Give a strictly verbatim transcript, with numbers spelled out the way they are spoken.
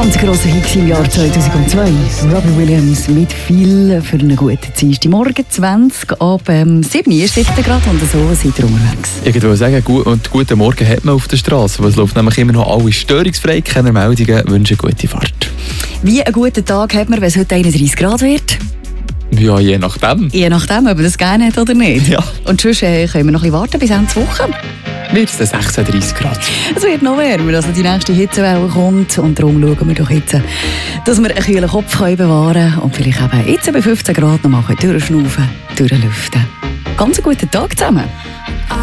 Ganz grosser Hit im Jahr zweitausendzwei. Robbie Williams mit viel für einen guten Dienstag. Morgen zwanzig ab ähm, sieben Uhr sitzt er gerade und so seid ihr unterwegs. Ich würde sagen, gut, und guten Morgen hat man auf der Straße. Es läuft nämlich immer noch alles störungsfrei. Keine Meldungen, wünsche eine gute Fahrt. Wie einen guten Tag hat man, wenn es heute einunddreißig Grad wird? Ja, je nachdem. Je nachdem, ob man das gerne hat oder nicht. Ja. Und sonst äh, können wir noch ein bisschen warten bis Ende der Woche. Wird es sechzehn, dreißig Grad. Es wird noch wärmer, also die nächste Hitzewelle kommt. Und darum schauen wir doch jetzt, dass wir einen kühlen Kopf bewahren können und vielleicht eben jetzt bei fünfzehn Grad noch mal durchschnaufen, durchlüften. Ganz einen guten Tag zusammen.